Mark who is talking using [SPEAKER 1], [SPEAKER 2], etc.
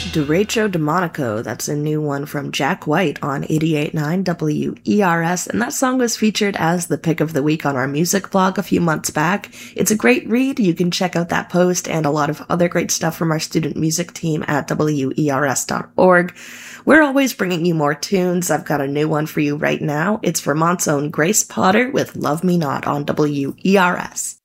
[SPEAKER 1] Derecho Demonico, that's a new one from Jack White on 88.9 WERS, and that song was featured as the pick of the week on our music blog a few months back. It's a great read. You can check out that post and a lot of other great stuff from our student music team at WERS.org. We're always bringing you more tunes. I've got a new one for you right now. It's Vermont's own Grace Potter with Love Me Not on WERS.